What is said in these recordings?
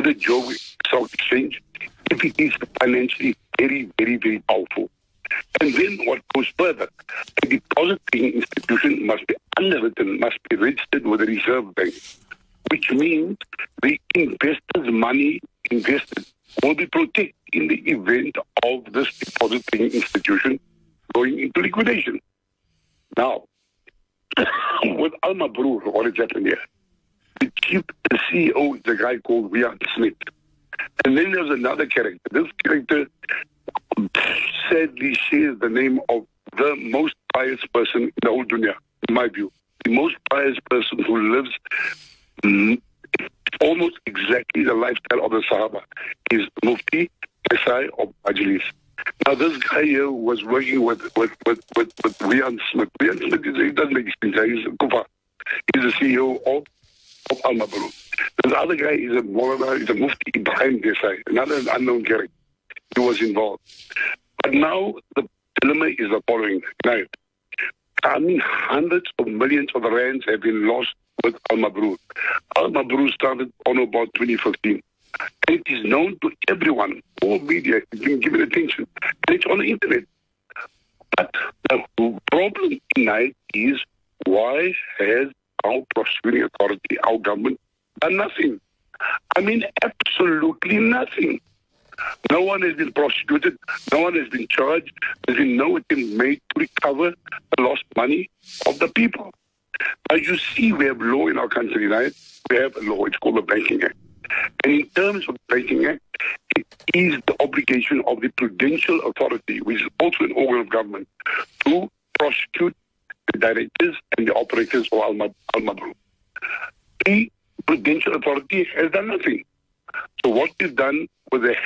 the Joburg Stock Exchange if it is financially very, very, very powerful. And then what goes further, a depositing institution must be underwritten, must be registered with the Reserve Bank, which means the investor's money invested will be protected in the event of this depositing institution going into liquidation. Now, with Al Mabrur, what is happening here? The CEO is a guy called Rian Smith. And then there's another character. This character sadly shares the name of the most pious person in the whole dunya, in my view. The most pious person who lives almost exactly the lifestyle of the Sahaba is Mufti Esai of Majlis. Now, this guy here was working with Rian Smith. Rian Smith, he doesn't make sense. He's a kufa. He's the CEO of Al Mabrur. The other guy is a Maulana, is a Mufti Ibrahim Desai, another unknown character. He was involved. But now the dilemma is the following. Now, I mean, hundreds of millions of rands have been lost with Al Mabrur. Al Mabrur started on about 2015. And it is known to everyone, all media, has been given attention. And it's on the internet. But the problem tonight is, why has our prosecuting authority, our government, done nothing? I mean, absolutely nothing. No one has been prosecuted. No one has been charged. There's been no attempt made to recover the lost money of the people. Now, you see, we have law in our country, right? We have a law. It's called the Banking Act. And in terms of the Banking Act, it is the obligation of the Prudential Authority, which is also an organ of government, to prosecute the directors and the operators of Al Mabrur. The Prudential Authority has done nothing. So what is done with the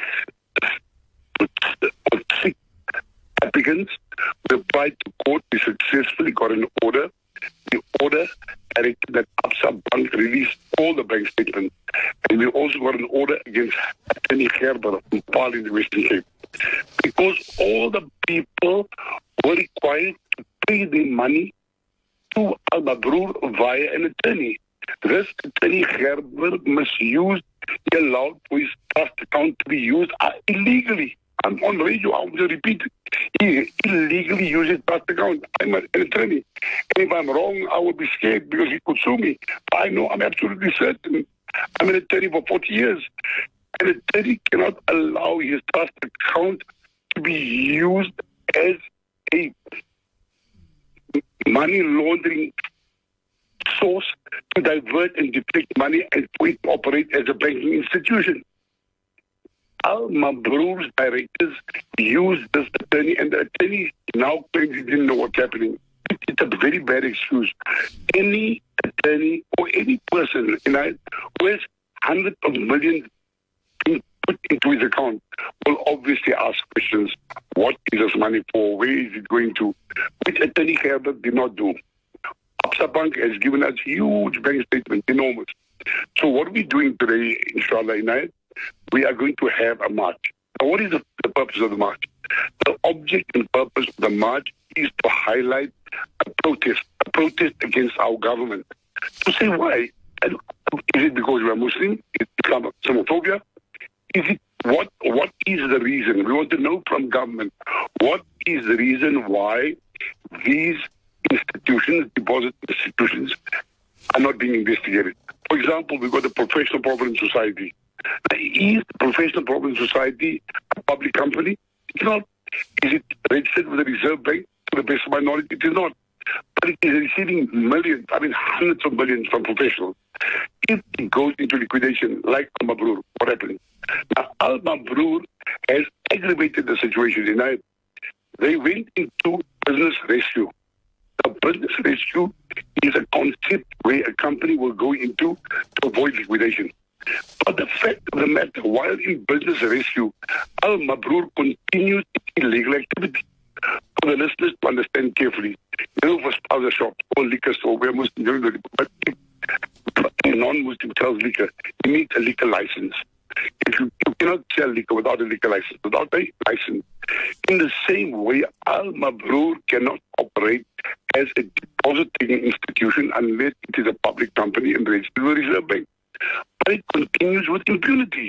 6 applicants, we applied to court, we successfully got an order. The order directed that Absa Bank release all the bank statements. And we also got an order against Attorney Gerber from Paarl in the Western Cape. Because all the people were required to pay their money to Al Mabrur via an attorney. This Attorney Gerber misused, he allowed for his trust account to be used illegally. I'm on radio, I will repeat it. He illegally used his trust account. I'm an attorney. And if I'm wrong, I will be scared because he could sue me. I know, I'm absolutely certain. I'm an attorney for 40 years. An attorney cannot allow his trust account to be used as a money laundering source to divert and deflect money and for it to operate as a banking institution. Al Mabrur's directors used this attorney, and the attorney now claims he didn't know what's happening. It's a very bad excuse. Any attorney or any person who has hundreds of millions being put into his account will obviously ask questions. What is this money for? Where is it going to? Which Attorney Gerber did not do. Absa Bank has given us huge bank statements, enormous. So what are we doing today, inshallah, we are going to have a march. Now, what is the purpose of the march? The object and purpose of the march is to highlight a protest against our government. To say why? Is it because we are Muslim? Is it Islamophobia? Is it what is the reason? We want to know from government, what is the reason why these institutions, deposit institutions, are not being investigated? For example, we've got the Professional Provident Society. Now, is the Professional Provident Society a public company? It's not. Is it registered with the Reserve Bank? To the best of my knowledge, it is not. But it is receiving millions, hundreds of millions from professionals. If it goes into liquidation, like Al Mabrur, what happens? Now, Al Mabrur has aggravated the situation. They went into business rescue. The business rescue is a concept where a company will go into to avoid liquidation. But the fact of the matter, while in business rescue, Al Mabrur continues its illegal activity. For the listeners to understand carefully, for spouser shops or liquor store where Muslims, but if a non-Muslim sells liquor, he needs a liquor license. If you cannot sell liquor without a liquor license, in the same way, Al Mabrur cannot operate as a depositing institution unless it is a public company and registered with the Reserve Bank. But it continues with impunity.